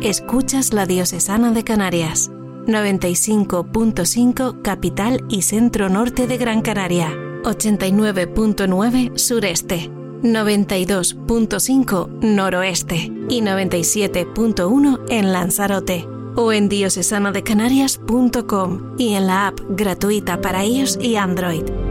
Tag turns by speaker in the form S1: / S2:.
S1: escuchas La Diocesana de Canarias, 95.5 capital y centro norte de Gran Canaria, 89.9 sureste, 92.5 noroeste y 97.1 en Lanzarote, o en diocesanadecanarias.com y en la app gratuita para iOS y Android.